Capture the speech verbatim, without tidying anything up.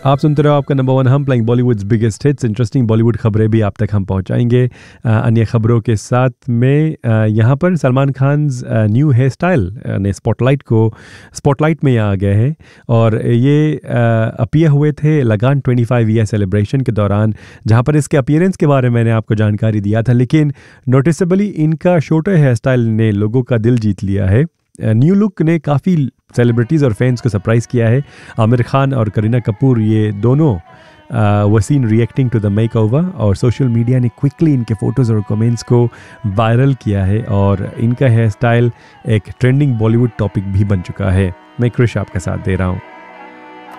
आप सुनते रहो आपका नंबर वन हम playing Bollywoods biggest hits. Interesting Bollywood खबरें भी आप तक हम पहुंचाएंगे अ, अन्य खबरों के साथ में। अ, यहाँ पर Salman Khan new hair style ने स्पॉटलाइट को स्पॉटलाइट में यहाँ आ गए हैं और ये अपीयर हुए थे लगान ट्वेंटी फाइव ईयर सेलिब्रेशन के दौरान, जहाँ पर इसके अपीयरेंस के बारे में मैंने आपको जानकारी दिया था। लेकिन नोटिसेबली इनका शॉर्टर हेयर स्टाइल ने लोगों का दिल जीत लिया है। न्यू लुक ने काफ़ी सेलिब्रिटीज़ और फैंस को सरप्राइज़ किया है। आमिर खान और करीना कपूर ये दोनों were seen reacting to the make over और सोशल मीडिया ने क्विकली इनके फ़ोटोज़ और कमेंट्स को वायरल किया है और इनका हेयर स्टाइल एक ट्रेंडिंग बॉलीवुड टॉपिक भी बन चुका है। मैं क्रिश आपका साथ दे रहा हूँ।